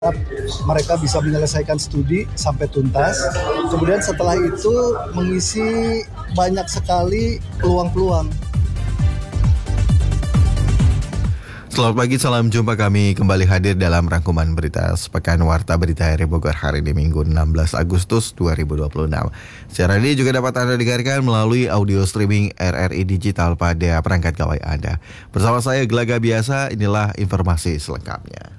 mereka bisa menyelesaikan studi sampai tuntas. Kemudian setelah itu mengisi banyak sekali peluang-peluang. Selamat pagi, salam jumpa, kami kembali hadir dalam rangkuman berita sepekan Warta Berita RRI Bogor hari ini Minggu 16 Agustus 2026. Siaran ini juga dapat Anda dengarkan melalui audio streaming RRI Digital pada perangkat gawai Anda. Bersama saya Gelaga Biasa, inilah informasi selengkapnya.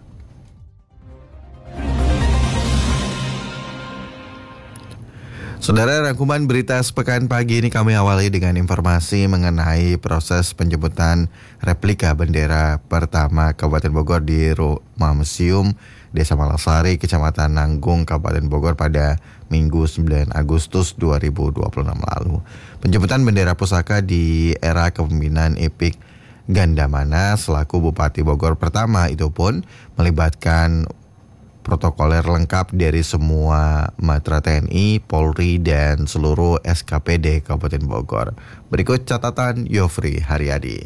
Saudara, rangkuman berita sepekan pagi ini kami awali dengan informasi mengenai proses penjemputan replika bendera pertama Kabupaten Bogor di Rumah Museum Desa Malasari, Kecamatan Nanggung, Kabupaten Bogor pada Minggu 9 Agustus 2026 lalu. Penjemputan bendera pusaka di era kepemimpinan Ipik Gandamana selaku Bupati Bogor pertama itu pun melibatkan protokoler lengkap dari semua matra TNI, Polri, dan seluruh SKPD Kabupaten Bogor. Berikut catatan Yofri Haryadi.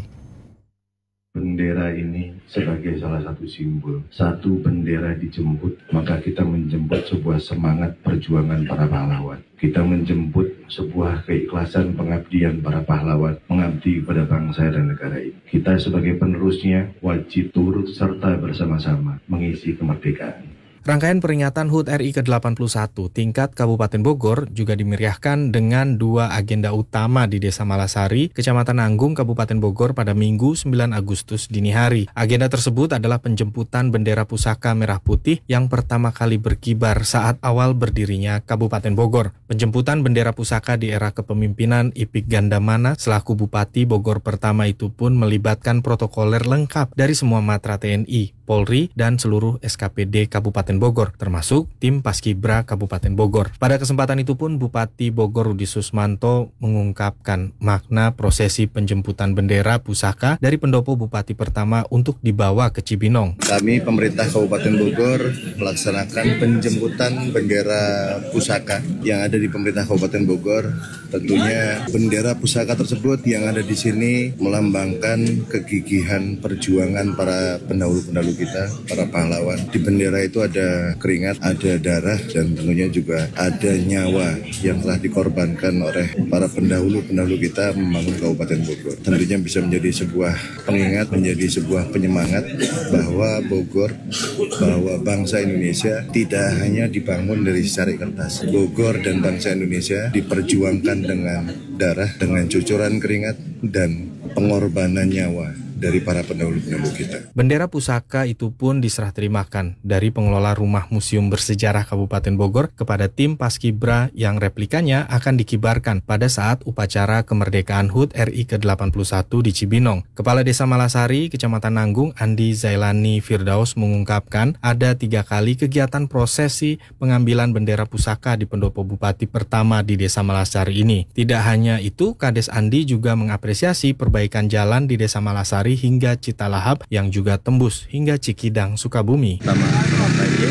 Bendera ini sebagai salah satu simbol. Satu bendera dijemput, maka kita menjemput sebuah semangat perjuangan para pahlawan. Kita menjemput sebuah keikhlasan pengabdian para pahlawan, mengabdi kepada bangsa dan negara ini. Kita sebagai penerusnya wajib turut serta bersama-sama mengisi kemerdekaan. Rangkaian peringatan HUT RI ke-81 tingkat Kabupaten Bogor juga dimeriahkan dengan dua agenda utama di Desa Malasari, Kecamatan Nanggung, Kabupaten Bogor pada Minggu 9 Agustus dini hari. Agenda tersebut adalah penjemputan bendera pusaka merah putih yang pertama kali berkibar saat awal berdirinya Kabupaten Bogor. Penjemputan bendera pusaka di era kepemimpinan Ipik Gandamana selaku Bupati Bogor pertama itu pun melibatkan protokoler lengkap dari semua matra TNI, Polri, dan seluruh SKPD Kabupaten Bogor, termasuk tim Paskibra Kabupaten Bogor. Pada kesempatan itu pun Bupati Bogor Rudi Susmanto mengungkapkan makna prosesi penjemputan bendera pusaka dari pendopo Bupati pertama untuk dibawa ke Cibinong. Kami pemerintah Kabupaten Bogor melaksanakan penjemputan bendera pusaka yang ada di pemerintah Kabupaten Bogor. Tentunya bendera pusaka tersebut yang ada di sini melambangkan kegigihan perjuangan para pendahulu-pendahulu kita, para pahlawan. Di bendera itu ada keringat, ada darah, dan tentunya juga ada nyawa yang telah dikorbankan oleh para pendahulu-pendahulu kita membangun Kabupaten Bogor. Tentunya bisa menjadi sebuah pengingat, menjadi sebuah penyemangat bahwa Bogor, bahwa bangsa Indonesia tidak hanya dibangun dari secari kertas. Bogor dan bangsa Indonesia diperjuangkan dengan darah, dengan cucuran keringat, dan pengorbanan nyawa dari para pendahulu-pendahulu kita. Bendera pusaka itu pun diserah terimakan dari pengelola Rumah Museum Bersejarah Kabupaten Bogor kepada tim Paskibra yang replikanya akan dikibarkan pada saat upacara kemerdekaan HUT RI ke-81 di Cibinong. Kepala Desa Malasari, Kecamatan Nanggung, Andi Zailani Firdaus mengungkapkan ada 3 kali kegiatan prosesi pengambilan bendera pusaka di pendopo Bupati pertama di Desa Malasari ini. Tidak hanya itu, Kades Andi juga mengapresiasi perbaikan jalan di Desa Malasari hingga Citalahap yang juga tembus hingga Cikidang, Sukabumi. Pertama sama KY,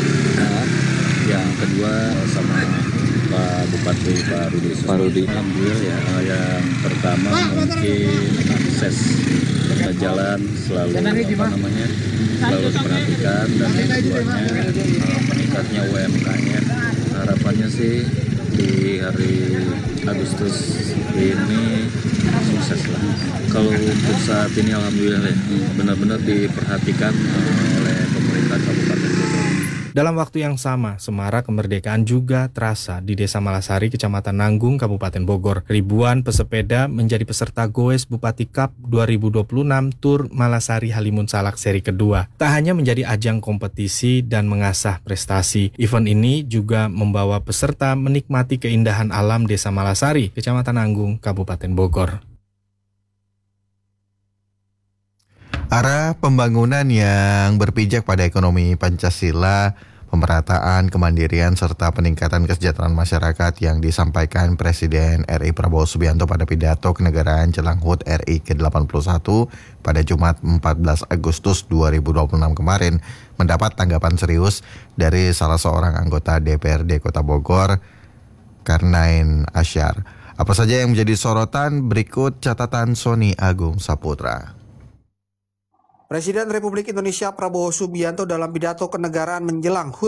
yang kedua sama Pak Bupati Pak Rudi. Alhamdulillah ya, yang pertama mungkin akses jalan selalu selalu diperhatikan, dan keduanya meningkatnya UMK-nya. Harapannya sih di hari Agustus ini sukses lah. Kalau untuk saat ini alhamdulillah ya, benar-benar diperhatikan oleh pemerintah Kabupaten Bogor. Dalam waktu yang sama, Semarak Kemerdekaan juga terasa di Desa Malasari, Kecamatan Nanggung, Kabupaten Bogor. Ribuan pesepeda menjadi peserta Goes Bupati Cup 2026 Tour Malasari Halimun Salak seri kedua. Tak hanya menjadi ajang kompetisi dan mengasah prestasi, event ini juga membawa peserta menikmati keindahan alam Desa Malasari, Kecamatan Nanggung, Kabupaten Bogor. Arah pembangunan yang berpijak pada ekonomi Pancasila, pemerataan, kemandirian, serta peningkatan kesejahteraan masyarakat yang disampaikan Presiden RI Prabowo Subianto pada pidato kenegaraan jelang HUT RI ke-81 pada Jumat 14 Agustus 2026 kemarin mendapat tanggapan serius dari salah seorang anggota DPRD Kota Bogor, Karnain Asyar. Apa saja yang menjadi sorotan? Berikut catatan Sony Agung Saputra. Presiden Republik Indonesia Prabowo Subianto dalam pidato kenegaraan menjelang HUT